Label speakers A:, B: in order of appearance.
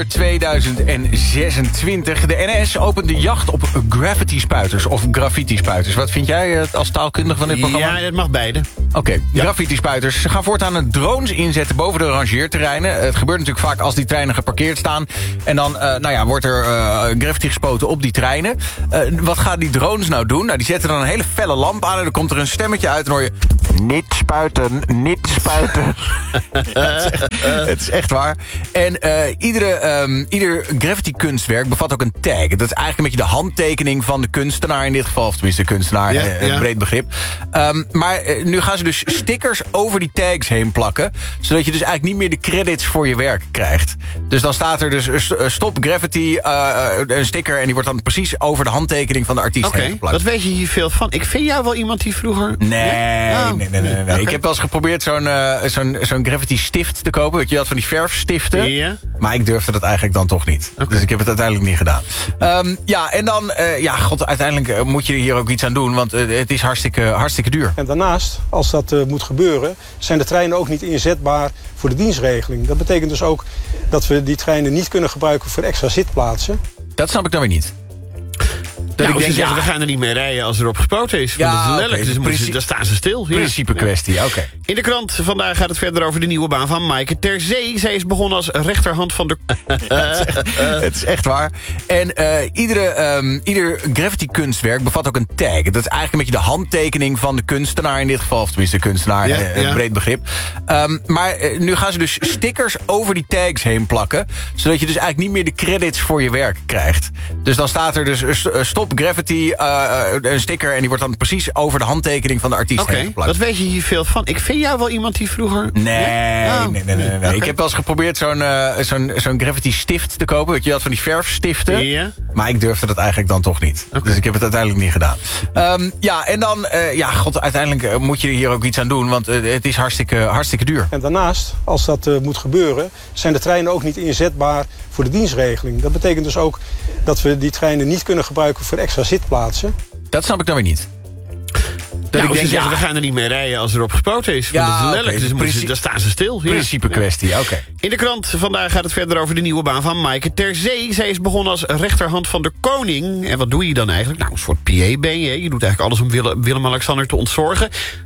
A: voor 2026. De NS opent de jacht op graffiti-spuiters of graffiti-spuiters. Wat vind jij als taalkundige van dit programma?
B: Ja, dat mag beide.
A: Oké, graffiti-spuiters. Ze gaan voortaan drones inzetten boven de rangeerterreinen. Het gebeurt natuurlijk vaak als die treinen geparkeerd staan. En dan wordt er graffiti gespoten op die treinen. Wat gaan die drones nou doen? Nou, die zetten dan een hele felle lamp aan en dan komt er een stemmetje uit en hoor je... Niet spuiten, niet spuiten. Het is echt waar. En ieder graffiti-kunstwerk bevat ook een tag. Dat is eigenlijk een beetje de handtekening van de kunstenaar in dit geval. Of tenminste de kunstenaar, een breed begrip. Maar nu gaan ze dus stickers over die tags heen plakken. Zodat je dus eigenlijk niet meer de credits voor je werk krijgt. Dus dan staat er dus stop graffiti, een sticker... en die wordt dan precies over de handtekening van de artiest heen geplakt.
B: Wat weet je hier veel van? Ik vind jou wel iemand die vroeger...
A: Nee. Okay. Ik heb wel eens geprobeerd zo'n graffiti stift te kopen. Weet je, dat van die verfstiften. Ja. Maar ik durfde dat eigenlijk dan toch niet. Okay. Dus ik heb het uiteindelijk niet gedaan. Uiteindelijk moet je hier ook iets aan doen. Want het is hartstikke duur.
C: En daarnaast, als dat moet gebeuren... zijn de treinen ook niet inzetbaar voor de dienstregeling. Dat betekent dus ook dat we die treinen niet kunnen gebruiken voor extra zitplaatsen.
A: Dat snap ik dan weer niet.
B: We gaan er niet mee rijden als er op gespoten is. Want dat is lelijk, dus daar staan ze stil.
A: Principe kwestie, oké.
B: In de krant vandaag gaat het verder over de nieuwe baan van Maaike ter Zee. Zij is begonnen als rechterhand van de...
A: Het is echt waar. En ieder graffiti-kunstwerk bevat ook een tag. Dat is eigenlijk een beetje de handtekening van de kunstenaar in dit geval. Of tenminste de kunstenaar, een breed begrip. Maar nu gaan ze dus stickers over die tags heen plakken. Zodat je dus eigenlijk niet meer de credits voor je werk krijgt. Dus dan staat er dus stop graffiti, een sticker... en die wordt dan precies over de handtekening van de artiest heen geplakt.
B: Wat weet je hier veel van? Ik vind jou wel iemand die vroeger...
A: Nee. Okay. Ik heb wel eens geprobeerd zo'n graffiti-stift te kopen. Weet je, dat van die verfstiften. Ja. Maar ik durfde dat eigenlijk dan toch niet. Okay. Dus ik heb het uiteindelijk niet gedaan. Uiteindelijk moet je hier ook iets aan doen... want het is hartstikke duur.
C: En daarnaast, als dat moet gebeuren... zijn de treinen ook niet inzetbaar voor de dienstregeling. Dat betekent dus ook dat we die treinen niet kunnen gebruiken voor extra zitplaatsen.
A: Dat snap ik dan weer niet.
B: We gaan er niet mee rijden als er op gespoten is. Want dat is lelijk, dus daar staan ze stil.
A: Principe kwestie, oké.
B: In de krant vandaag gaat het verder over de nieuwe baan van Maaike ter Zee. Zij is begonnen als rechterhand van de koning. En wat doe je dan eigenlijk? Nou, een soort PA ben je. Je doet eigenlijk alles om Willem-Alexander te ontzorgen.